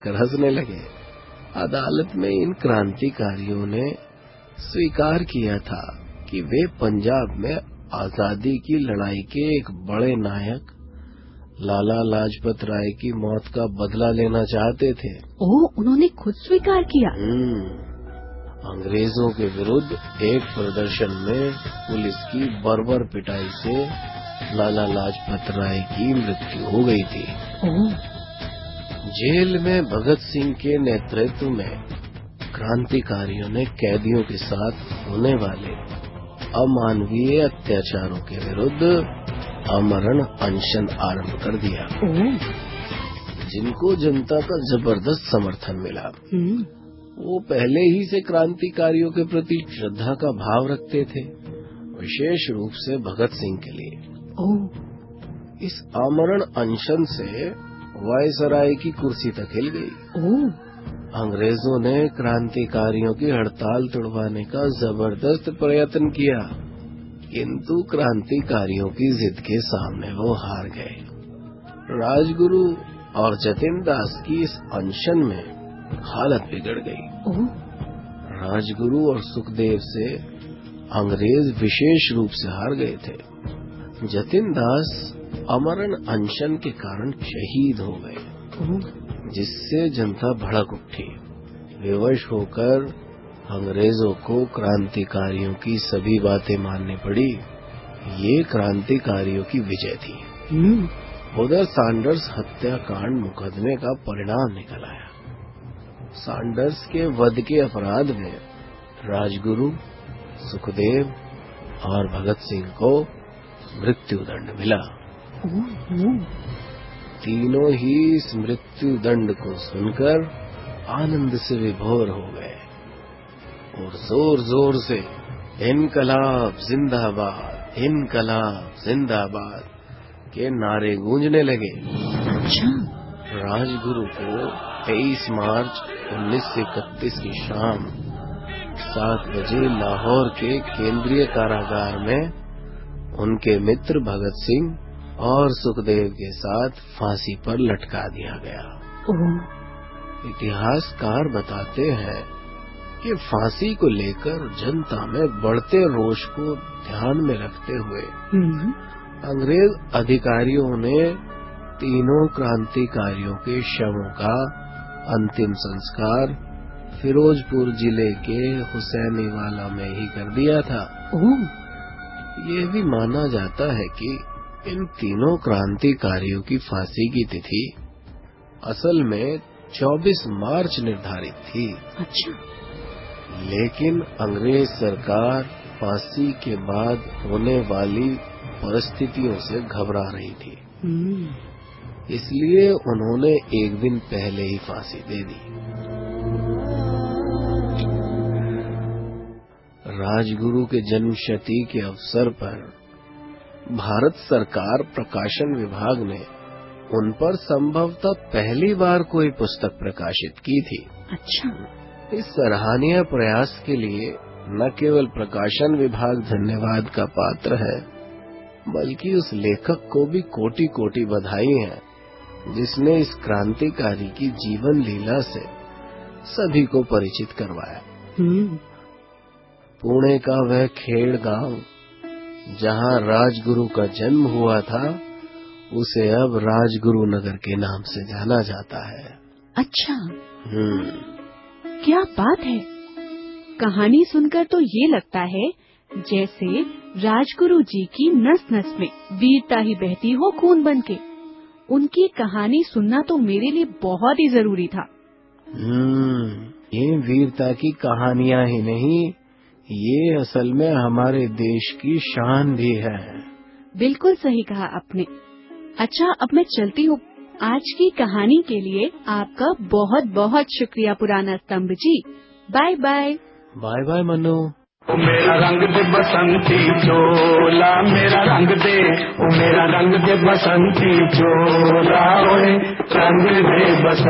देखकर हंसने लगे। अदालत में इन क्रांतिकारियों ने स्वीकार किया था कि वे पंजाब में आजादी की लड़ाई के एक बड़े नायक लाला लाजपत राय की मौत का बदला लेना चाहते थे। ओह, उन्होंने खुद स्वीकार किया? अंग्रेजों के विरुद्ध एक प्रदर्शन में पुलिस की बर्बर पिटाई से लाला लाजपत राय की मृत्यु हो गई थी। जेल में भगत सिंह के नेतृत्व में क्रांतिकारियों ने कैदियों के साथ होने वाले अमानवीय अत्याचारों के विरुद्ध आमरण अनशन आरंभ कर दिया, जिनको जनता का जबरदस्त समर्थन मिला। वो पहले ही से क्रांतिकारियों के प्रति श्रद्धा का भाव रखते थे, विशेष रूप से भगत सिंह के लिए। इस आमरण अनशन से वायसराय की कुर्सी तक हिल गई। अंग्रेजों ने क्रांतिकारियों की हड़ताल तोड़वाने का जबरदस्त प्रयत्न किया, किंतु क्रांतिकारियों की जिद के सामने वो हार गए। राजगुरु और जतिन दास की इस अनशन में हालत बिगड़ गई। राजगुरु और सुखदेव से अंग्रेज विशेष रूप से हार गए थे। जतिन दास आमरण अनशन के कारण शहीद हो गए, जिससे जनता भड़क उठी। विवश होकर अंग्रेजों को क्रांतिकारियों की सभी बातें माननी पड़ी। ये क्रांतिकारियों की विजय थी। उधर सैंडर्स हत्याकांड मुकदमे का परिणाम निकल आया। सैंडर्स के वध के अपराध में राजगुरु, सुखदेव और भगत सिंह को मृत्यु दंड मिला। तीनों ही इस मृत्यु दंड को सुनकर आनंद से विभोर हो गए और जोर जोर से इनकलाब जिंदाबाद, इनकलाब जिंदाबाद के नारे गूंजने लगे। राजगुरु को 23 मार्च 1931 की शाम 7 बजे लाहौर के केंद्रीय कारागार में उनके मित्र भगत सिंह और सुखदेव के साथ फांसी पर लटका दिया गया। इतिहासकार बताते हैं कि फांसी को लेकर जनता में बढ़ते रोष को ध्यान में रखते हुए अंग्रेज अधिकारियों ने तीनों क्रांतिकारियों के शवों का अंतिम संस्कार फिरोजपुर जिले के हुसैनीवाला में ही कर दिया था। ये भी माना जाता है कि इन तीनों क्रांतिकारियों की फांसी की तिथि असल में 24 मार्च निर्धारित थी। अच्छा। लेकिन अंग्रेज सरकार फांसी के बाद होने वाली परिस्थितियों से घबरा रही थी, इसलिए उन्होंने एक दिन पहले ही फांसी दे दी। राजगुरु के जन्मशती के अवसर पर भारत सरकार प्रकाशन विभाग ने उन पर संभवतः पहली बार कोई पुस्तक प्रकाशित की थी। अच्छा। इस सराहनीय प्रयास के लिए न केवल प्रकाशन विभाग धन्यवाद का पात्र है, बल्कि उस लेखक को भी कोटि कोटि बधाई है, जिसने इस क्रांतिकारी की जीवन लीला से सभी को परिचित करवाया। पुणे का वह खेड़ गांव जहां राजगुरु का जन्म हुआ था, उसे अब राजगुरु नगर के नाम से जाना जाता है। अच्छा। क्या बात है। कहानी सुनकर तो ये लगता है जैसे राजगुरु जी की नस नस में वीरता ही बहती हो खून बनके। उनकी कहानी सुनना तो मेरे लिए बहुत ही जरूरी था। ये वीरता की कहानियां ही नहीं, ये असल में हमारे देश की शान भी है। बिल्कुल सही कहा आपने। अच्छा, अब मैं चलती हूँ। आज की कहानी के लिए आपका बहुत बहुत शुक्रिया पुराना स्तंभ जी। Bye bye. Bye bye Manu. मेरा रंग दे बसंती चोला, मेरा रंग दे, मेरा रंग दे बसंती चोला, रंग दे बसंती।